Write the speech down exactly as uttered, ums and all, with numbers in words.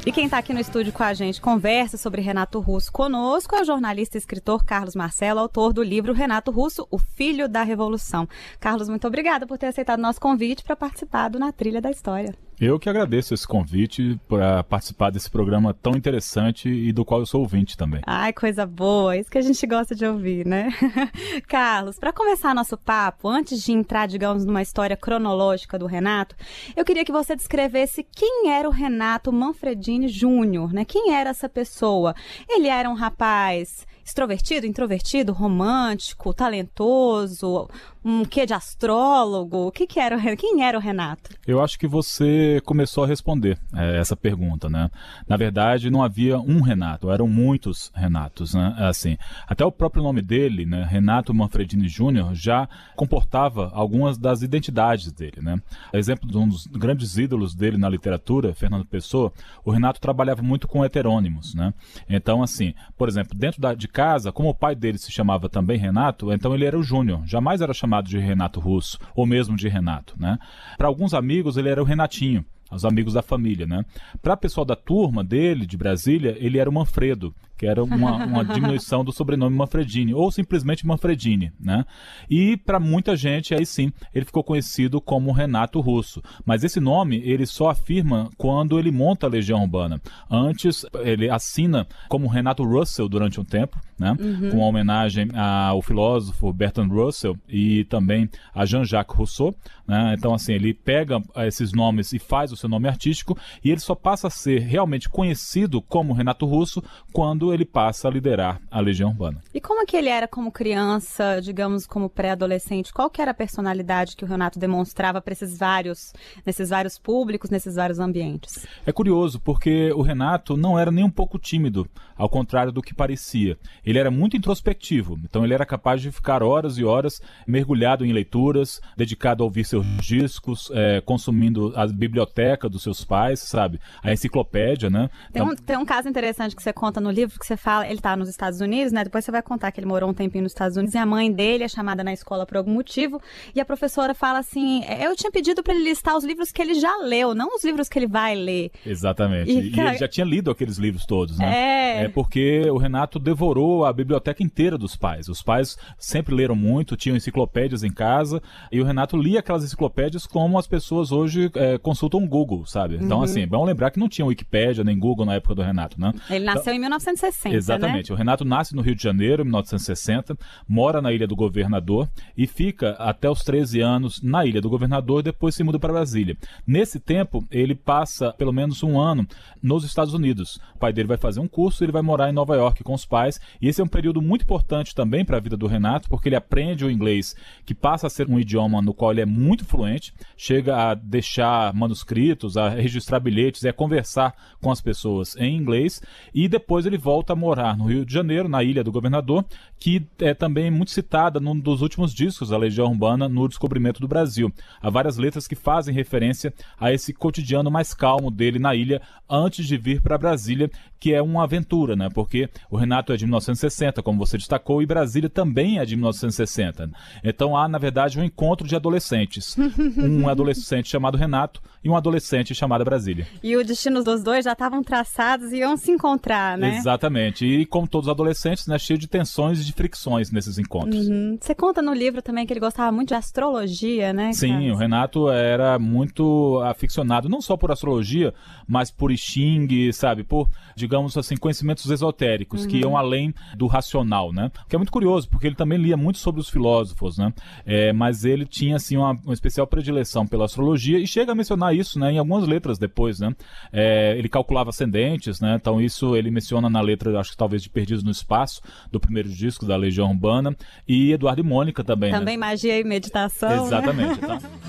E quem está aqui no estúdio com a gente conversa sobre Renato Russo conosco é o jornalista e escritor Carlos Marcelo, autor do livro Renato Russo, O Filho da Revolução. Carlos, muito obrigada por ter aceitado o nosso convite para participar do Na Trilha da História. Eu que agradeço esse convite para participar desse programa tão interessante e do qual eu sou ouvinte também. Ai, coisa boa, isso que a gente gosta de ouvir, né? Carlos, para começar nosso papo, antes de entrar, digamos, numa história cronológica do Renato, eu queria que você descrevesse quem era o Renato Manfredini Júnior, né? Quem era essa pessoa? Ele era um rapaz extrovertido, introvertido, romântico, talentoso, um quê de astrólogo? O que que era o, quem era o Renato? Eu acho que você começou a responder é, essa pergunta, né? Na verdade, não havia um Renato, eram muitos Renatos, né? Assim, até o próprio nome dele, né, Renato Manfredini Júnior, já comportava algumas das identidades dele, né? Exemplo de um dos grandes ídolos dele na literatura, Fernando Pessoa, o Renato trabalhava muito com heterônimos, né? Então, assim, por exemplo, dentro da, de casa, como o pai dele se chamava também Renato, então ele era o Júnior, jamais era chamado de Renato Russo, ou mesmo de Renato, né? Para alguns amigos ele era o Renatinho, os amigos da família, né? Para o pessoal da turma dele, de Brasília, ele era o Manfredo, que era uma, uma diminuição do sobrenome Manfredini, ou simplesmente Manfredini, né? E para muita gente, aí sim, ele ficou conhecido como Renato Russo. Mas esse nome, ele só afirma quando ele monta a Legião Urbana. Antes, ele assina como Renato Russell durante um tempo, né? Uhum. Com uma homenagem ao filósofo Bertrand Russell e também a Jean-Jacques Rousseau, né? Então, assim, ele pega esses nomes e faz o seu nome artístico, e ele só passa a ser realmente conhecido como Renato Russo quando ele passa a liderar a Legião Urbana. E como é que ele era como criança, digamos, como pré-adolescente? Qual que era a personalidade que o Renato demonstrava para esses vários, nesses vários públicos, nesses vários ambientes? É curioso, porque o Renato não era nem um pouco tímido, ao contrário do que parecia. Ele era muito introspectivo, então ele era capaz de ficar horas e horas mergulhado em leituras, dedicado a ouvir seus discos, é, consumindo a biblioteca dos seus pais, sabe? A enciclopédia, né? Tem um, tem um caso interessante que você conta no livro, que você fala, ele tá nos Estados Unidos, né? Depois você vai contar que ele morou um tempinho nos Estados Unidos, e a mãe dele é chamada na escola por algum motivo, e a professora fala assim, eu tinha pedido para ele listar os livros que ele já leu, não os livros que ele vai ler. Exatamente. E, e ele já tinha lido aqueles livros todos, né? É... é porque o Renato devorou a biblioteca inteira dos pais. Os pais sempre leram muito, tinham enciclopédias em casa, e o Renato lia aquelas enciclopédias como as pessoas hoje é, consultam o Google, sabe? Então, uhum. assim, é bom lembrar que não tinha Wikipédia nem Google na época do Renato, né? Ele nasceu então, em mil novecentos e sessenta, exatamente. Né? O Renato nasce no Rio de Janeiro, em mil novecentos e sessenta, mora na Ilha do Governador e fica até os treze anos na Ilha do Governador, depois se muda para Brasília. Nesse tempo, ele passa pelo menos um ano nos Estados Unidos. O pai dele vai fazer um curso, ele vai morar em Nova York com os pais, e esse é um período muito importante também para a vida do Renato, porque ele aprende o inglês, que passa a ser um idioma no qual ele é muito fluente, chega a deixar manuscritos, a registrar bilhetes, a conversar com as pessoas em inglês, e depois ele volta a morar no Rio de Janeiro, na Ilha do Governador, que é também muito citada num dos últimos discos da Legião Urbana, no Descobrimento do Brasil. Há várias letras que fazem referência a esse cotidiano mais calmo dele na ilha, antes de vir para Brasília, que é uma aventura, né? Porque o Renato é de mil novecentos e sessenta, como você destacou, e Brasília também é de mil novecentos e sessenta. Então há, na verdade, um encontro de adolescentes. Um adolescente chamado Renato e um adolescente chamado Brasília. E o destino dos dois já estavam traçados e iam se encontrar, né? Exatamente. E como todos os adolescentes, né, cheio de tensões e de fricções nesses encontros. Uhum. Você conta no livro também que ele gostava muito de astrologia, né? Sim, Carlos? O Renato era muito aficionado, não só por astrologia, mas por I Ching, sabe? Por, digamos assim, conhecimentos esotéricos, uhum. que iam além do racional, né? O que é muito curioso, porque ele também lia muito sobre os filósofos, né? É, mas ele tinha, assim, uma, uma especial predileção pela astrologia, e chega a mencionar isso, né, em algumas letras depois, né? É, ele calculava ascendentes, né? Então isso ele menciona na letra, acho que talvez de Perdidos no Espaço, do primeiro disco da Legião Urbana, e Eduardo e Mônica também, Também né? Magia e Meditação. Exatamente. Né? Então...